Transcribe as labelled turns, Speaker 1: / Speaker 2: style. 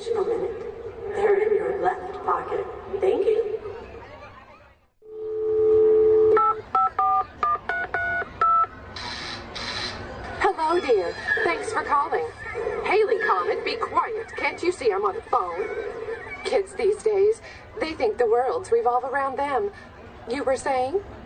Speaker 1: a minute. They're in your left pocket. Thank you.
Speaker 2: Hello, dear. Thanks for calling. Haley Comet, be quiet. Can't you see I'm on the phone? Kids these days, they think the worlds revolve around them. You were saying?